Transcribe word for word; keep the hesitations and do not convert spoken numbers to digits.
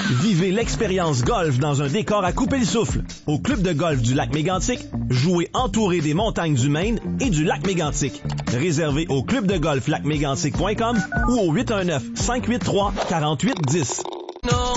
Vivez l'expérience golf dans un décor à couper le souffle. Au club de golf du lac Mégantic, jouez entouré des montagnes du Maine et du lac Mégantic. Réservez au club de golf lac mégantic point com ou au huit un neuf, cinq huit trois, quatre huit un zéro.